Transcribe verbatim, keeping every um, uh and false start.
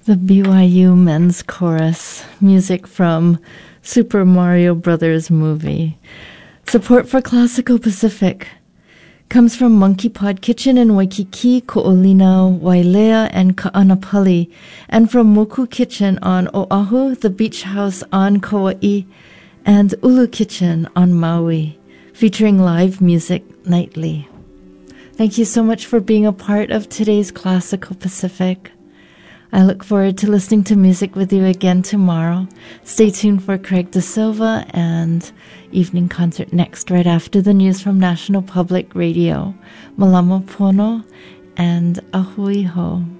The B Y U Men's Chorus, music from Super Mario Brothers movie. Support for Classical Pacific comes from Monkey Pod Kitchen in Waikiki, Ko'olina, Wailea, and Ka'anapali, and from Moku Kitchen on Oahu, the Beach House on Kauai, and Ulu Kitchen on Maui, featuring live music nightly. Thank you so much for being a part of today's Classical Pacific. I look forward to listening to music with you again tomorrow. Stay tuned for Craig De Silva and evening concert next, right after the news from National Public Radio. Malama pono and ahui ho.